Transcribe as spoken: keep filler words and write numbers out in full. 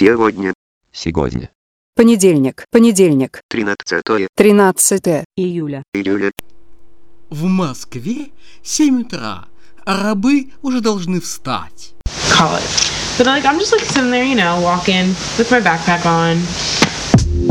Сегодня. Сегодня. Понедельник, понедельник. Тринадцатое. Тринадцатое. Июля. Июля. В Москве семь утра, а рабы уже должны встать. College. But like I'm just like sitting there, you know, walking with my backpack on,